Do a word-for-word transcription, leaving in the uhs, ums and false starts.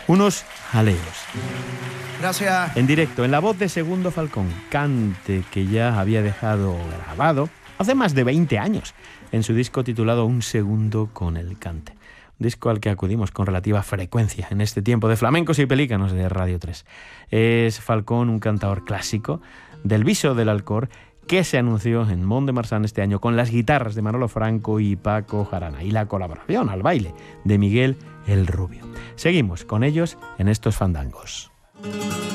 Unos jaleos. Gracias. En directo, en la voz de Segundo Falcón, cante que ya había dejado grabado hace más de veinte años en su disco titulado Un segundo con el cante. Un disco al que acudimos con relativa frecuencia en este tiempo de flamencos y pelícanos de Radio tres. Es Falcón un cantador clásico del Viso del Alcor que se anunció en Mont de Marsan este año con las guitarras de Manolo Franco y Paco Jarana y la colaboración al baile de Miguel el Rubio. Seguimos con ellos en estos fandangos.